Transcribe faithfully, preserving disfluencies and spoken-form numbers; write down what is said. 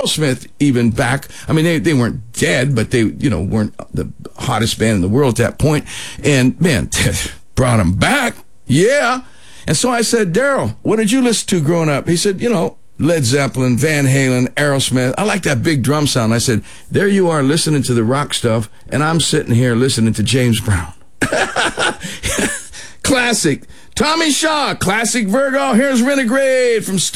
Aerosmith even back. I mean, they, they weren't dead, but they, you know, weren't the hottest band in the world at that point. And, man, brought them back. Yeah. And so I said, Daryl, what did you listen to growing up? He said, you know, Led Zeppelin, Van Halen, Aerosmith. I like that big drum sound. I said, there you are listening to the rock stuff, and I'm sitting here listening to James Brown. Classic. Tommy Shaw, classic Virgo. Here's Renegade from